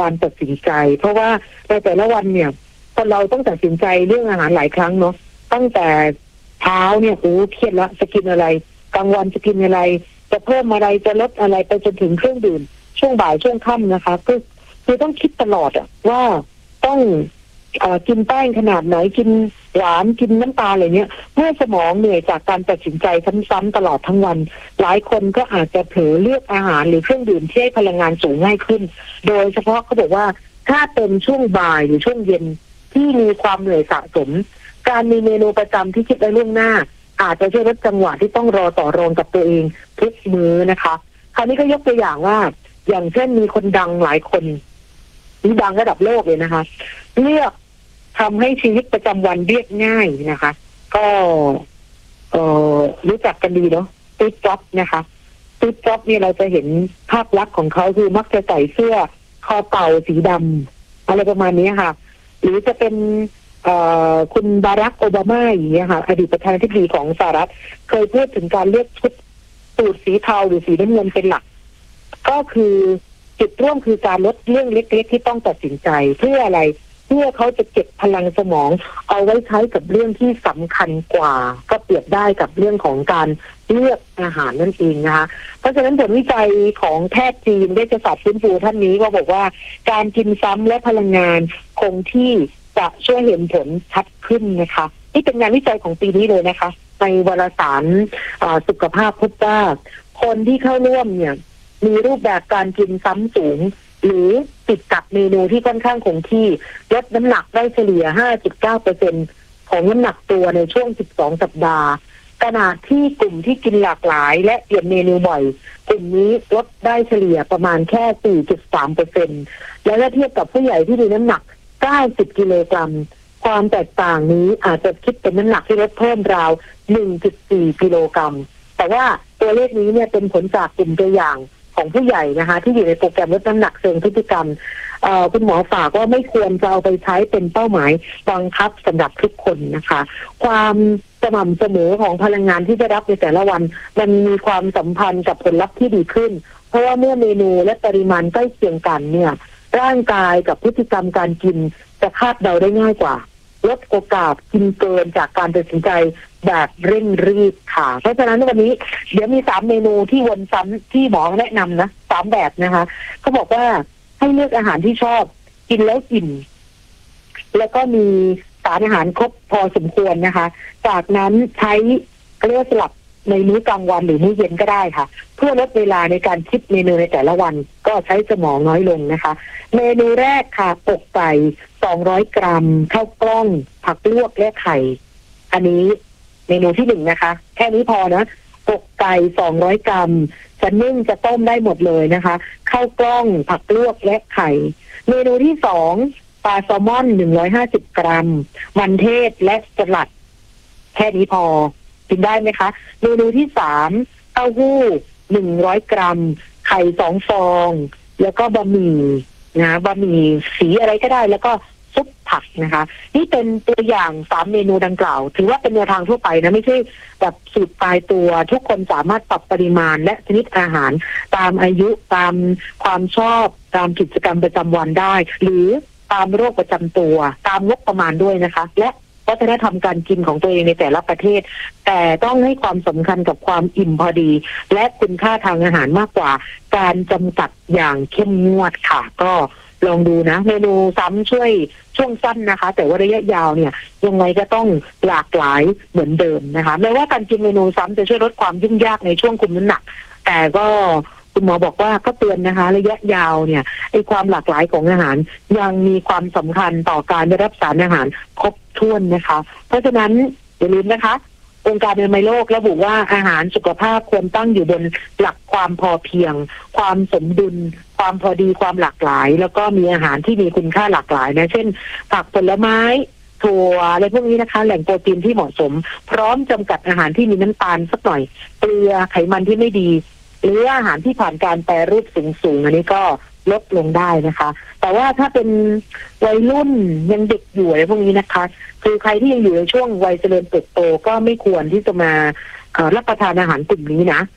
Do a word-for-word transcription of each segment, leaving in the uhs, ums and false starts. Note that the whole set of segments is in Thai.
การตัดสินใจเพราะว่าในแต่ละวันเนี่ยคนเราต้องตัดสินใจเรื่องอาหารหลายครั้งเนาะตั้งแต่เช้าเนี่ยโอ้เครียดละจะกินอะไรกลางวันจะกินอะไรจะเพิ่มอะไรจะลดอะไรไปจนถึงเครื่องดื่มช่วงบ่ายช่วงค่ำนะคะคือคือต้องคิดตลอดอะว่าต้องเอ่อกินแป้งขนาดไหนกินหวานกินน้ำตาลอะไรเนี้ยเมื่อสมองเหนื่อยจากการตัดสินใจซ้ำๆตลอดทั้งวันหลายคนก็อาจจะเผลอเลือกอาหารหรือเครื่องดื่มที่ให้พลังงานสูงง่ายขึ้นโดยเฉพาะเขาบอกว่าถ้าเป็นช่วงบ่ายหรือช่วงเย็นที่มีความเหนื่อยสะสมการมีเมนูประจำที่คิดไว้ล่วงหน้าอาจจะช่วยลดจังหวะที่ต้องรอต่อรองกับตัวเองทุกมื้อนะคะคราวนี้ก็ยกตัวอย่างว่าอย่างเช่นมีคนดังหลายคนนี่ดังระดับโลกเลยนะคะเลือกทำให้ชีวิตประจำวันเรียบง่ายนะคะก็เอ่อรู้จักกันดีเนาะติ๊กจ็อบนะคะติ๊กจ็อบเนี่ยเราจะเห็นภาพลักษณ์ของเขาคือมักจะใส่เสื้อคอเต่าสีดำอะไรประมาณนี้ค่ะหรือจะเป็นเอ่อคุณบารักโอบามาอย่างเงี้ยค่ะอดีตประธานาธิบดีของสหรัฐเคยพูดถึงการเลือกชุดสูทสีเทาหรือสีน้ำเงินเป็นหลักก็คือจุดร่วมคือการลดเรื่องเล็กๆที่ต้องตัดสินใจเพื่ออะไรเพื่อเขาจะเก็บพลังสมองเอาไว้ใช้กับเรื่องที่สำคัญกว่าก็เปรียบได้กับเรื่องของการเลือกอาหารนั่นเองนะคะเพราะฉะนั้นผลวิจัยของแพทย์จีนเวชศาสตร์ฟื้นฟูท่านนี้ก็บอกว่าการกินซ้ำและพลังงานคงที่จะช่วยเห็นผลชัดขึ้นนะคะนี่เป็นงานวิจัยของปีนี้เลยนะคะในวารสารสุขภาพพบว่าคนที่เข้าร่วมเนี่ยมีรูปแบบการกินซ้ำสูงหรือติดกับเมนูที่ค่อนข้างคงที่ลดน้ำหนักได้เฉลี่ย ห้าจุดเก้าเปอร์เซ็นต์ ของน้ำหนักตัวในช่วงสิบสองสัปดาห์ขณะที่กลุ่มที่กินหลากหลายและเปลี่ยนเมนูบ่อยกลุ่มนี้ลดได้เฉลี่ยประมาณแค่ สี่จุดสามเปอร์เซ็นต์ แล้วถ้าเทียบกับผู้ใหญ่ที่มีน้ำหนักเก้าสิบกิโลกรัมความแตกต่างนี้อาจจะคิดเป็นน้ำหนักที่ลดเพิ่มราว หนึ่งจุดสี่ กิโลกรัมแต่ว่าตัวเลขนี้เนี่ยเป็นผลจากกลุ่มตัวอย่างของผู้ใหญ่นะคะที่อยู่ในโปรแกรมลดน้ำหนักเชิงพฤติกรรมคุณหมอฝากว่าไม่ควรจะเอาไปใช้เป็นเป้าหมายบังคับสำหรับทุกคนนะคะความสม่ำเสมอของพลังงานที่ได้รับในแต่ละวันมันมีความสัมพันธ์กับผลลัพธ์ที่ดีขึ้นเพราะว่าเมื่อเมนูและปริมาณใกล้เคียงกันเนี่ยร่างกายกับพฤติกรรมการกินจะคาดเดาได้ง่ายกว่าลดโอกาสกินเกินจากการตัดสินใจแบบเร่งรีบค่ะเพราะฉะนั้นวันนี้เดี๋ยวมีสามเมนูที่วนซ้ำที่หมอแนะนำนะสามแบบนะคะเขาบอกว่าให้เลือกอาหารที่ชอบกินแล้วอิ่มแล้วก็มีสารอาหารครบพอสมควรนะคะจากนั้นใช้เลือกสลับในมื้อกลางวันหรือมื้อเย็นก็ได้ค่ะเพื่อลดเวลาในการคิดเมนูในแต่ละวันก็ใช้สมองน้อยลงนะคะเมนูแรกค่ะอกไก่สองร้อยกรัมข้าวกล้องผักลวกและไข่อันนี้เมนูที่หนึ่งนะคะแค่นี้พอนะอกไก่สองร้อยกรัมจะนึ่งจะต้มได้หมดเลยนะคะข้าวกล้องผักลวกและไข่เมนูที่สองปลาแซลมอนหนึ่งร้อยห้าสิบกรัมมันเทศและสลัดแค่นี้พอกินได้ไหมคะเมนูที่สามเต้าหู้หนึ่งร้อยกรัมไข่สองฟองแล้วก็บะหมี่นะบะหมี่สีอะไรก็ได้แล้วก็ซุปผักนะคะนี่เป็นตัวอย่างสามเมนูดังกล่าวถือว่าเป็นแนวทางทั่วไปนะไม่ใช่แบบสูตรตายตัวทุกคนสามารถปรับปริมาณและชนิดอาหารตามอายุตามความชอบตามกิจกรรมประจำวันได้หรือตามโรคประจำตัวตามงบประมาณด้วยนะคะและวัฒนธรรมการกินของตัวเองในแต่ละประเทศแต่ต้องให้ความสำคัญกับความอิ่มพอดีและคุณค่าทางอาหารมากกว่าการจำกัดอย่างเข้มงวดค่ะก็ลองดูนะเมนูซ้ำช่วยช่วงสั้นนะคะแต่ว่าระยะยาวเนี่ยยังไงก็ต้องหลากหลายเหมือนเดิมนะคะแม้ว่าการกินเมนูซ้ำจะช่วยลดความยุ่งยากในช่วงคุมน้ำหนักแต่ก็คุณหมอบอกว่าก็เตือนนะคะระยะยาวเนี่ยไอ้ความหลากหลายของอาหารยังมีความสำคัญต่อการได้รับสารอาหารครบถ้วนนะคะเพราะฉะนั้นอย่าลืมนะคะองค์การอนามัยโลกระบุว่าอาหารสุขภาพควรตั้งอยู่บนหลักความพอเพียงความสมดุลความพอดีความหลากหลายแล้วก็มีอาหารที่มีคุณค่าหลากหลายนะเช่นผักผลไม้ถั่วอะไรพวกนี้นะคะแหล่งโปรตีนที่เหมาะสมพร้อมจำกัดอาหารที่มีน้ำตาลสักหน่อยเกลือไขมันที่ไม่ดีหรืออาหารที่ผ่านการแปรรูปสูงๆอันนี้ก็ลดลงได้นะคะแต่ว่าถ้าเป็นวัยรุ่นยังเด็กอยู่อะไรพวกนี้นะคะคือใครที่ยังอยู่ในช่วงวัยเจริญเติบโตก็ไม่ควรที่จะมารับประทานอาหารกลุ่มนี้นะเพ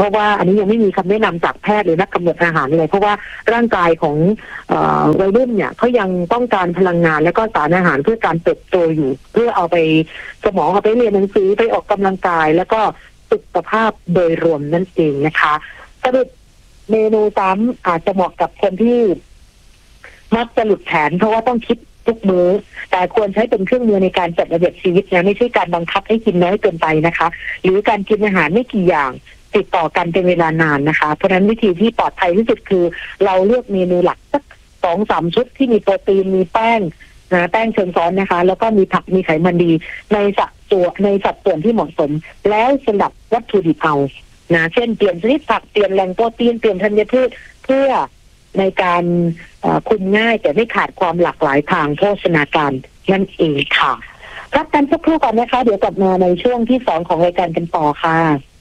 ราะว่าอันนี้ยังไม่มีคำแนะนำจากแพทย์หรือนักกำหนดอาหารเลยเพราะว่าร่างกายของเอ่อวัยรุ่นเนี่ยเขายังต้องการพลังงานและก็สารอาหารเพื่อการเติบโตอยู่เพื่อเอาไปสมองเอาไปเรียนหนังสือไปออกกำลังกายแล้วก็สุขภาพโดยรวมนั่นเองนะคะสรุปเมนูซ้ำอาจจะเหมาะกับคนที่มักจะหลุดแผนเพราะว่าต้องคิดทุกมื้อแต่ควรใช้เป็นเครื่องมือในการจัดระเบียบชีวิตนะไม่ใช่การบังคับให้กินน้อยเกินไปนะคะหรือการกินอาหารไม่กี่อย่างติดต่อกันเป็นเวลานานนะคะเพราะฉะนั้นวิธีที่ปลอดภัยที่สุดคือเราเลือกเมนูหลักสักสองสามชุดที่มีโปรตีนมีแป้งนะแป้งเชิงซ้อนนะคะแล้วก็มีผักมีไขมันดีในสัดส่วนในสัดส่วนที่เหมาะสมแล้วสลับวัตถุดิบเอานะเช่นเปลี่ยนชนิดผักเปลี่ยนแหล่งโปรตีนเปลี่ยนธัญพืชเพื่อในการคุมง่ายแต่ไม่ขาดความหลากหลายทางโภชนาการนั่นเองค่ะพักกันสักครู่ก่อนนะคะเดี๋ยวกลับมาในช่วงที่สองของรายการกันต่อค่ะ